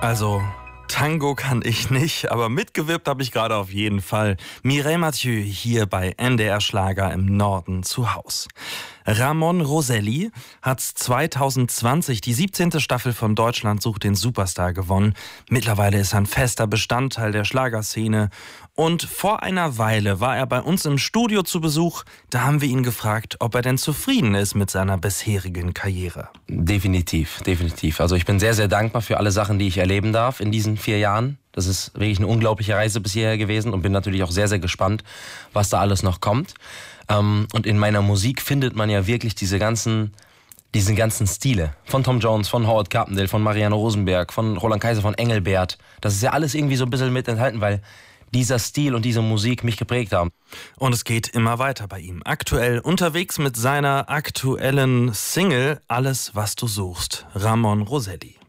Also, Tango kann ich nicht, aber mitgewirbt habe ich gerade auf jeden Fall. Mireille Mathieu hier bei NDR Schlager im Norden zu Haus. Ramon Roselli hat 2020 die 17. Staffel von Deutschland sucht den Superstar gewonnen. Mittlerweile ist er ein fester Bestandteil der Schlagerszene. Und vor einer Weile war er bei uns im Studio zu Besuch. Da haben wir ihn gefragt, ob er denn zufrieden ist mit seiner bisherigen Karriere. Definitiv. Also ich bin sehr, sehr dankbar für alle Sachen, die ich erleben darf in diesen 4 Jahren. Das ist wirklich eine unglaubliche Reise bis hierher gewesen und bin natürlich auch sehr, sehr gespannt, was da alles noch kommt. Und in meiner Musik findet man ja wirklich diese ganzen Stile. Von Tom Jones, von Howard Carpendale, von Marianne Rosenberg, von Roland Kaiser, von Engelbert. Das ist ja alles irgendwie so ein bisschen mit enthalten, weil dieser Stil und diese Musik mich geprägt haben. Und es geht immer weiter bei ihm. Aktuell unterwegs mit seiner aktuellen Single Alles, was du suchst. Ramon Roselli.